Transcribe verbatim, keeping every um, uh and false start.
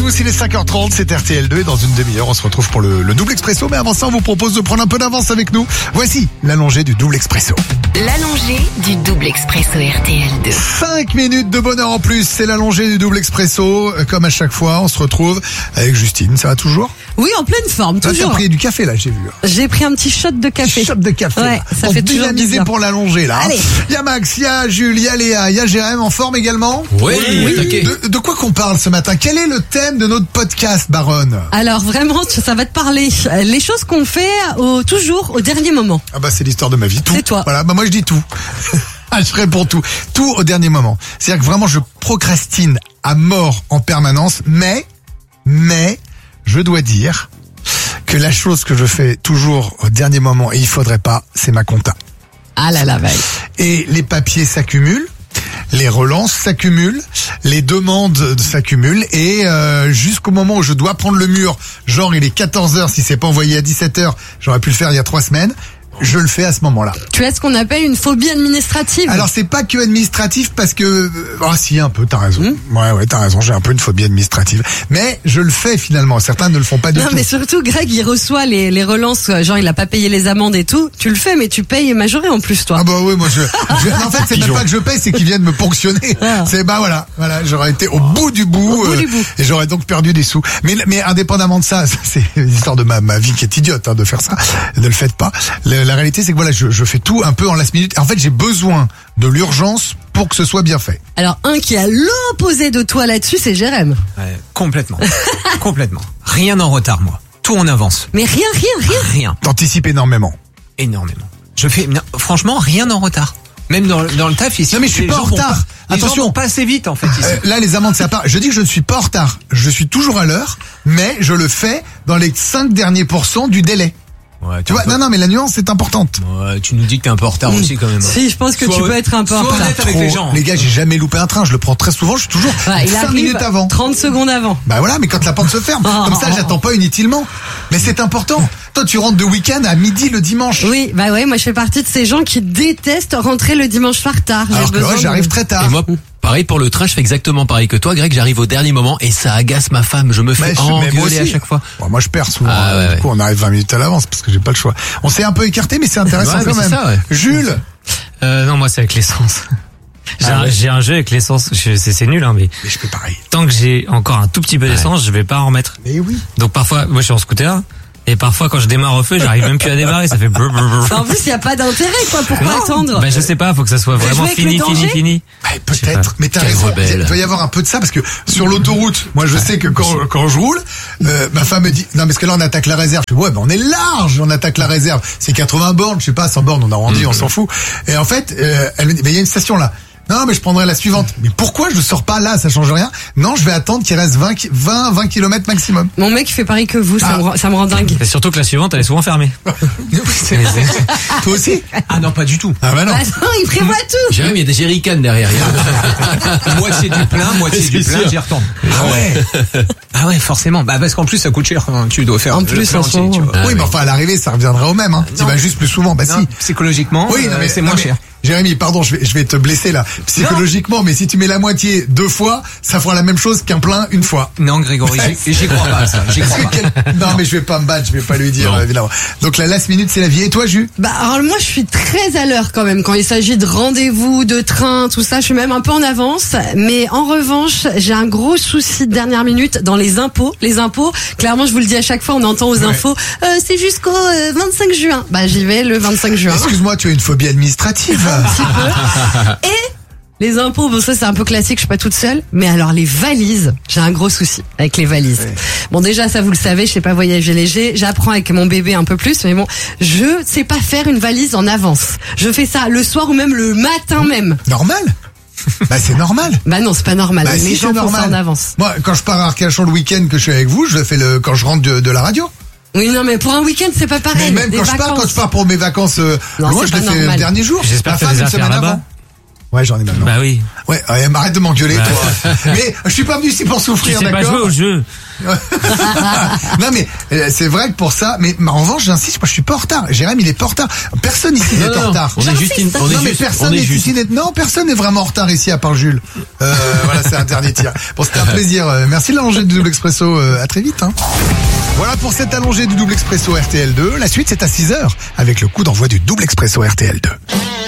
tous, il est cinq heures trente, c'est R T L deux et dans une demi-heure on se retrouve pour le, le double expresso. Mais avant ça, on vous propose de prendre un peu d'avance avec nous. Voici l'allongé du double expresso. L'allongé du double expresso R T L deux. cinq minutes de bonheur en plus, c'est l'allongé du double expresso. Comme à chaque fois, on se retrouve avec Justine. Ça va toujours? Oui, en pleine forme, Toi, toujours. t'as pris du café là, j'ai vu. J'ai pris un petit shot de café. Shot de café. Ouais, là, ça pour fait toujours du dynamiser bien. pour l'allonger là. Allez. Il y a Max, il y a Jules, il y a Léa, il y a Jérém en forme également. Oui, oui. De, de quoi qu'on parle ce matin? Quel est le thème de notre podcast, Baronne? Alors vraiment, ça va te parler. Les choses qu'on fait au, toujours au dernier moment. Ah bah c'est l'histoire de ma vie. Tout. C'est toi. Voilà, bah moi je dis tout. Ah, je réponds tout. Tout au dernier moment. C'est-à-dire que vraiment je procrastine à mort en permanence, mais, mais, je dois dire que la chose que je fais toujours au dernier moment, et il faudrait pas, c'est ma compta. Ah là là, veille. Et les papiers s'accumulent, les relances s'accumulent, les demandes s'accumulent, et euh, jusqu'au moment où je dois prendre le mur, genre il est quatorze heures, si c'est pas envoyé à dix-sept heures, j'aurais pu le faire il y a trois semaines, je le fais à ce moment-là. Tu as ce qu'on appelle une phobie administrative. Alors c'est pas que administratif parce que ah si un peu, t'as raison. Mmh. Ouais ouais, t'as raison, j'ai un peu une phobie administrative, mais je le fais finalement. Certains ne le font pas du non, tout. Non mais surtout Greg, il reçoit les les relances, genre il a pas payé les amendes et tout. Tu le fais, mais tu payes majoré en plus toi. Ah bah oui, moi je. je en fait, c'est même pas que je paye, c'est qu'ils viennent me ponctionner. Ah. C'est bah voilà, voilà, j'aurais été au bout du bout, au bout euh, du bout. Et j'aurais donc perdu des sous. Mais mais indépendamment de ça, ça c'est l'histoire de ma ma vie qui est idiote hein, de faire ça. Ne le faites pas. Le, la réalité c'est que voilà, je Je fais tout un peu en last minute. En fait, j'ai besoin de l'urgence pour que ce soit bien fait. Alors, un qui a l'opposé de toi là-dessus, c'est Jérém. Ouais, complètement. complètement. Rien en retard, moi. Tout en avance. Mais rien, rien, rien. Rien. T'anticipes énormément. Énormément. Je fais, non, franchement, rien en retard. Même dans, dans le taf ici. Non mais je suis pas en retard. Pas, les Attention, gens vont pas assez vite en fait ici. Euh, là, les amendes, c'est à part. Je dis que je ne suis pas en retard. Je suis toujours à l'heure, mais je le fais dans les cinq derniers pourcents du délai. Ouais, tu vois, non, non, mais la nuance est importante. Ouais, tu nous dis que t'es un peu en retard mmh. aussi quand même. Si, je pense que sois tu peux être un peu en retard. Honnête avec les gens. Les gars, j'ai jamais loupé un train, je le prends très souvent, je suis toujours ouais, cinq minutes avant. trente secondes avant. Bah voilà, mais quand la porte se ferme, oh, comme ça, oh, j'attends pas inutilement. Mais c'est important. Toi, tu rentres de week-end à midi le dimanche. Oui, bah ouais, moi je fais partie de ces gens qui détestent rentrer le dimanche soir tard. Alors que moi, j'arrive de... très tard. Et moi, pareil pour le train, je fais exactement pareil que toi, Greg. J'arrive au dernier moment et ça agace ma femme. Je me fais engueuler à chaque fois. Bon, moi, je perds souvent. Ah, ouais, du ouais. coup, on arrive vingt minutes à l'avance parce que j'ai pas le choix. On s'est un peu écarté, mais c'est intéressant ouais, quand même. Ça, ouais. Jules. Euh, non, moi c'est avec l'essence. J'ai, ah un, ouais. j'ai un jeu avec l'essence. Je, c'est, c'est nul, hein, mais. Mais je fais pareil. Tant que j'ai encore un tout petit peu d'essence, ouais. je vais pas en remettre. Mais oui. Donc parfois, moi je suis en scooter. Et parfois, quand je démarre au feu, j'arrive même plus à démarrer. Ça fait brr, brr, brr. En plus, il y a pas d'intérêt, quoi. Pourquoi non. attendre? Ben, je sais pas. Faut que ça soit vraiment fini, fini, fini. Bah, peut-être. Mais t'as raison. Il doit y avoir un peu de ça parce que sur l'autoroute, moi, je sais que quand, quand je roule, euh, ma femme me dit, non, parce que là, on attaque la réserve. Je dis, ouais, ben, on est large, on attaque la réserve. C'est quatre-vingts bornes, je sais pas, cent bornes, on a rendu, mmh. on s'en fout. Et en fait, euh, elle me dit, ben, il y a une station là. Non, mais je prendrai la suivante. Mais pourquoi je sors pas là? Ça change rien. Non, je vais attendre qu'il reste vingt, vingt, vingt kilomètres maximum. Mon mec fait pareil que vous, ça, ah. me, rend, ça me rend dingue. Et surtout que la suivante, elle est souvent fermée. c'est... Toi aussi? Ah non, pas du tout. Ah bah non. Bah non, il prévoit tout. Jérém, il y a des jerrycans derrière. Moitié du plein, moitié du plein, j'y retourne. Ah ouais. Ah ouais, forcément. Bah parce qu'en plus, ça coûte cher. Hein. Tu dois faire en plus, plein entier, tu vois. Ah, oui, mais enfin, à l'arrivée, ça reviendra au même. Hein. Tu vas juste plus souvent. Bah non, si. Psychologiquement, oui, non, mais, euh, c'est moins non, mais, cher. Jérémy, pardon, je vais, je vais te blesser là, psychologiquement, non. Mais si tu mets la moitié deux fois, ça fera la même chose qu'un plein une fois. Non, Grégory, j'y, j'y crois pas, ça. J'y crois pas. Non, mais je vais pas me battre, je vais pas lui dire, euh, évidemment. Donc la last minute, c'est la vie. Et toi, Jus? Bah, alors moi, je suis très à l'heure quand même. Quand il s'agit de rendez-vous, de train, tout ça, je suis même un peu en avance. Mais en revanche, j'ai un gros souci de dernière minute dans les impôts. Les impôts, clairement, je vous le dis à chaque fois, on entend aux ouais. infos, euh, c'est jusqu'au euh, vingt-cinq juin. Bah, j'y vais le vingt-cinq juin. Excuse-moi, tu as une phobie administrative. Un petit peu. Et les impôts, bon ça c'est un peu classique, je suis pas toute seule. Mais alors les valises, j'ai un gros souci avec les valises. Ouais. Bon déjà ça vous le savez, je sais pas voyager léger. J'apprends avec mon bébé un peu plus, mais bon, je sais pas faire une valise en avance. Je fais ça le soir ou même le matin même. Normal. Bah c'est normal. Bah non, c'est pas normal. Bah, les si, gens font ça en avance. Moi, quand je pars à Arcachon le week-end que je suis avec vous, je le fais le quand je rentre de, de la radio. Oui, non, mais pour un week-end, c'est pas pareil. Mais même des quand vacances. je pars, quand je pars pour mes vacances, euh, non, moi je le fais le dernier jour. J'espère que t'as des affaires là-bas. Ouais, j'en ai maintenant. Bah oui. Ouais, ouais, arrête de m'engueuler, Bah. toi. Mais je suis pas venu ici pour Tu souffrir, sais pas d'accord? jouer au jeu. Non mais euh, c'est vrai que pour ça, mais en revanche j'insiste, moi je suis pas en retard. Jérém il est pas en retard. Personne ici n'est Non, en non, retard. on est juste une- on est non mais juste- personne on est n'est juste. ici. n'est- Non personne n'est vraiment en retard ici à part Jules. Euh, voilà c'est un dernier tir. Bon c'était un plaisir. Euh, Merci de l'allongée du double expresso. Euh, à très vite. Hein. Voilà pour cette allongée du double expresso R T L deux. La suite c'est à six heures avec le coup d'envoi du double expresso R T L deux.